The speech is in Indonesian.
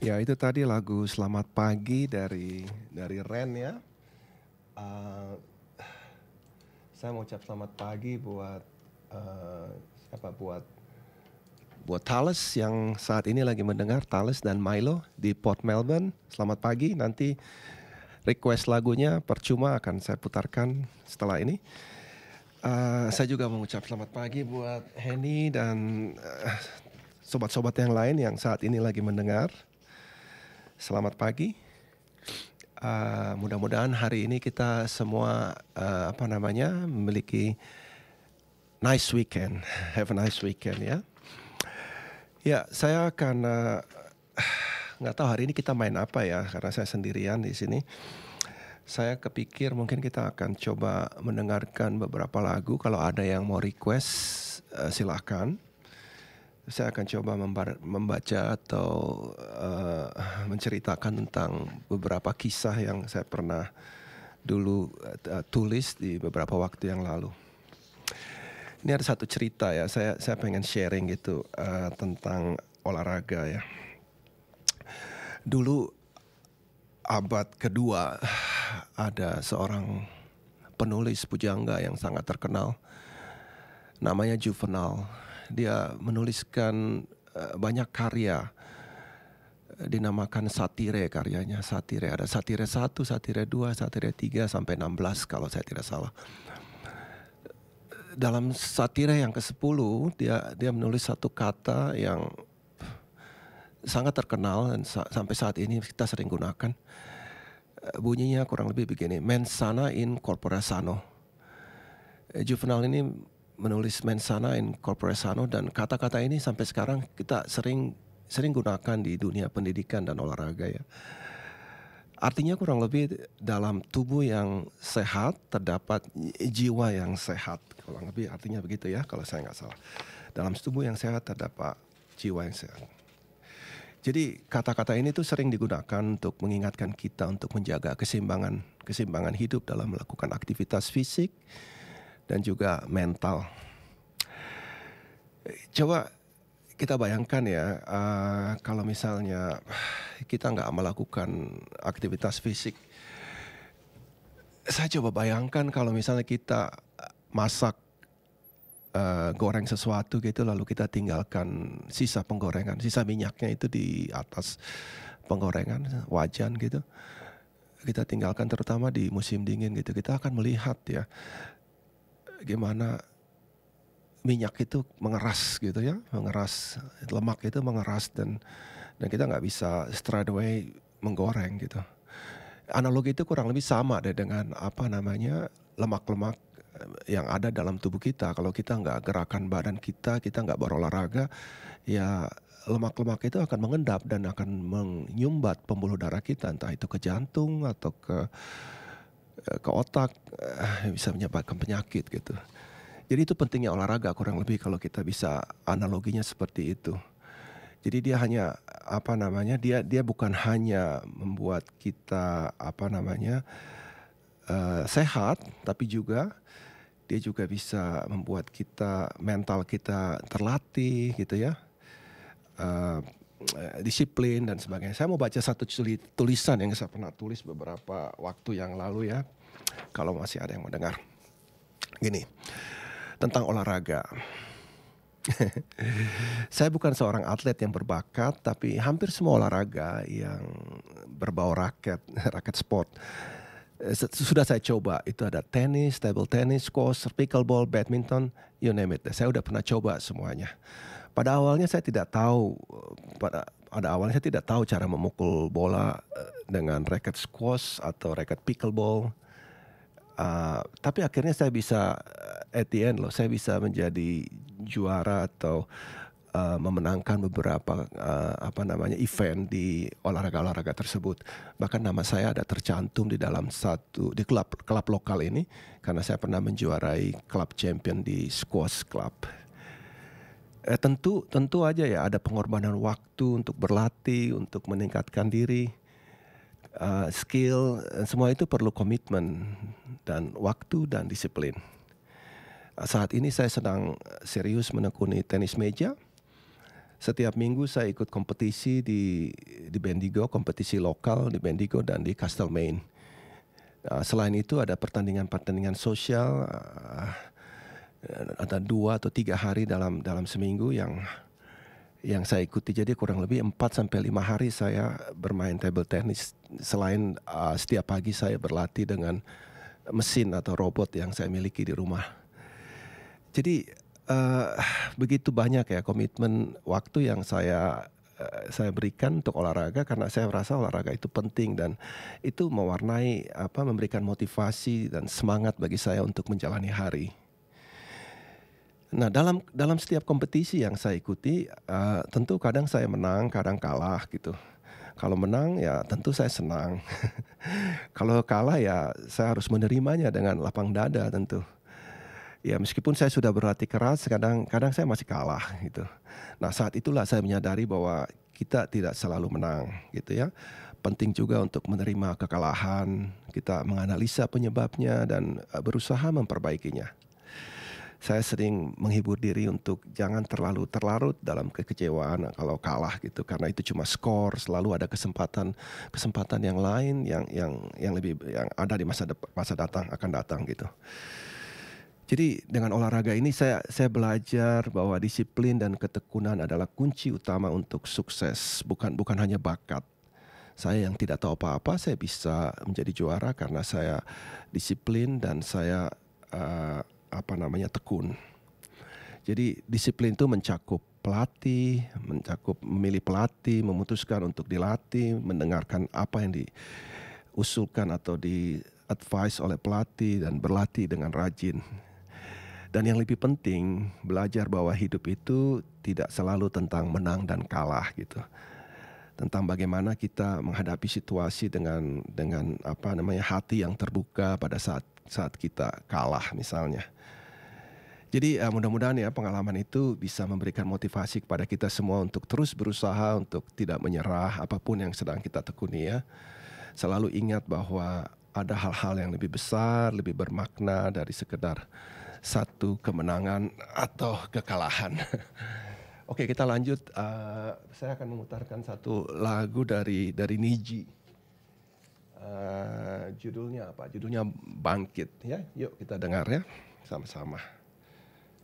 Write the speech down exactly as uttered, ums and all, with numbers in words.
Ya itu tadi lagu Selamat Pagi dari dari Ren ya. Uh, saya mau ucap selamat pagi buat uh, siapa buat buat Thales yang saat ini lagi mendengar, Thales dan Milo di Port Melbourne. Selamat pagi. Nanti request lagunya percuma akan saya putarkan setelah ini. Uh, saya juga mengucap selamat pagi buat Henny dan uh, sobat-sobat yang lain yang saat ini lagi mendengar. Selamat pagi. Uh, mudah-mudahan hari ini kita semua uh, apa namanya memiliki nice weekend, have a nice weekend ya. Ya, saya akan uh, nggak tahu hari ini kita main apa ya, karena saya sendirian di sini. Saya kepikir mungkin kita akan coba mendengarkan beberapa lagu. Kalau ada yang mau request, uh, silahkan. Saya akan coba membaca atau uh, menceritakan tentang beberapa kisah yang saya pernah dulu uh, tulis di beberapa waktu yang lalu. Ini ada satu cerita ya, saya saya pengen sharing gitu uh, tentang olahraga ya. Dulu abad kedua ada seorang penulis pujangga yang sangat terkenal, namanya Juvenal. Dia menuliskan uh, banyak karya, dinamakan satire karyanya. Satire, ada satire satu, satire dua, satire tiga sampai enam belas kalau saya tidak salah. Dalam satire yang kesepuluh dia dia menulis satu kata yang sangat terkenal dan sa- sampai saat ini kita sering gunakan. Bunyinya kurang lebih begini: mens sana in corpore sano. Juvenal ini menulis mens sana in corpore sano, dan kata-kata ini sampai sekarang kita sering sering gunakan di dunia pendidikan dan olahraga ya. Artinya kurang lebih dalam tubuh yang sehat terdapat jiwa yang sehat. Kurang lebih artinya begitu ya kalau saya nggak salah. Dalam tubuh yang sehat terdapat jiwa yang sehat. Jadi kata-kata ini tuh sering digunakan untuk mengingatkan kita untuk menjaga keseimbangan keseimbangan hidup dalam melakukan aktivitas fisik dan juga mental. Coba kita bayangkan ya, uh, kalau misalnya kita nggak melakukan aktivitas fisik. Saya coba bayangkan kalau misalnya kita masak, uh, goreng sesuatu gitu, lalu kita tinggalkan sisa penggorengan, sisa minyaknya itu di atas penggorengan, wajan gitu. Kita tinggalkan terutama di musim dingin gitu, kita akan melihat ya gimana minyak itu mengeras gitu ya, mengeras, lemak itu mengeras dan dan kita nggak bisa straight away menggoreng gitu. Analogi itu kurang lebih sama deh dengan apa namanya lemak-lemak yang ada dalam tubuh kita. Kalau kita nggak gerakan badan kita, kita nggak berolahraga, ya lemak-lemak itu akan mengendap dan akan menyumbat pembuluh darah kita, entah itu ke jantung atau ke ke otak, bisa menyebabkan penyakit gitu. Jadi itu pentingnya olahraga kurang lebih kalau kita bisa analoginya seperti itu. Jadi dia hanya apa namanya dia dia bukan hanya membuat kita apa namanya uh, sehat, tapi juga dia juga bisa membuat kita mental kita terlatih gitu ya, uh, disiplin dan sebagainya. Saya mau baca satu tulisan yang saya pernah tulis beberapa waktu yang lalu ya, kalau masih ada yang mau dengar. Gini, tentang olahraga. Saya bukan seorang atlet yang berbakat, tapi hampir semua olahraga yang berbau raket, raket sport, sudah saya coba. Itu ada tenis, table tennis, squash, pickleball, badminton, you name it. Saya udah pernah coba semuanya. Pada awalnya saya tidak tahu, pada pada awalnya saya tidak tahu cara memukul bola dengan raket squash atau raket pickleball. Uh, tapi akhirnya saya bisa, at the end loh, saya bisa menjadi juara atau uh, memenangkan beberapa uh, apa namanya event di olahraga-olahraga tersebut. Bahkan nama saya ada tercantum di dalam satu di klub klub lokal ini karena saya pernah menjuarai klub champion di squash club. Eh, tentu tentu aja ya ada pengorbanan waktu untuk berlatih, untuk meningkatkan diri. Uh, skill, semua itu perlu komitmen dan waktu dan disiplin. Uh, saat ini saya sedang serius menekuni tenis meja. Setiap minggu saya ikut kompetisi di di Bendigo, kompetisi lokal di Bendigo dan di Castlemaine. Eee, selain itu ada pertandingan-pertandingan sosial, eee, ada dua atau tiga hari dalam dalam seminggu yang yang saya ikuti. Jadi kurang lebih empat sampai lima hari saya bermain table tennis selain, eee, setiap pagi saya berlatih dengan mesin atau robot yang saya miliki di rumah. Jadi, eee, begitu banyak ya komitmen waktu yang saya, eee, saya berikan untuk olahraga karena saya merasa olahraga itu penting dan itu mewarnai apa, memberikan motivasi dan semangat bagi saya untuk menjalani hari. Nah, dalam dalam setiap kompetisi yang saya ikuti, eee, tentu kadang saya menang, kadang kalah gitu. Kalau menang ya tentu saya senang. Kalau kalah ya saya harus menerimanya dengan lapang dada tentu. Ya meskipun saya sudah berlatih keras, kadang kadang saya masih kalah gitu. Nah, saat itulah saya menyadari bahwa kita tidak selalu menang gitu ya. Penting juga untuk menerima kekalahan, kita menganalisa penyebabnya dan, eee, berusaha memperbaikinya. Saya sering menghibur diri untuk jangan terlalu terlarut dalam kekecewaan kalau kalah gitu, karena itu cuma skor, selalu ada kesempatan kesempatan yang lain yang yang yang lebih yang ada di masa dep masa datang akan datang gitu. Jadi dengan olahraga ini saya saya belajar bahwa disiplin dan ketekunan adalah kunci utama untuk sukses, bukan bukan hanya bakat. Saya yang tidak tahu apa-apa, saya bisa menjadi juara karena saya disiplin dan saya, eee, apa namanya, tekun. Jadi disiplin itu mencakup pelatih, mencakup memilih pelatih, memutuskan untuk dilatih, mendengarkan apa yang diusulkan atau di-advice oleh pelatih dan berlatih dengan rajin. Dan yang lebih penting, belajar bahwa hidup itu tidak selalu tentang menang dan kalah gitu. Tentang bagaimana kita menghadapi situasi dengan dengan apa namanya, hati yang terbuka pada saat saat kita kalah misalnya. Jadi, eee, mudah-mudahan ya pengalaman itu bisa memberikan motivasi kepada kita semua untuk terus berusaha untuk tidak menyerah apapun yang sedang kita tekuni ya. Selalu ingat bahwa ada hal-hal yang lebih besar, lebih bermakna dari sekedar satu kemenangan atau kekalahan. Oke, kita lanjut, eee, saya akan memutarkan satu lagu dari dari Nidji. Eee, judulnya apa? Judulnya Bangkit ya. Yuk kita dengar ya sama-sama.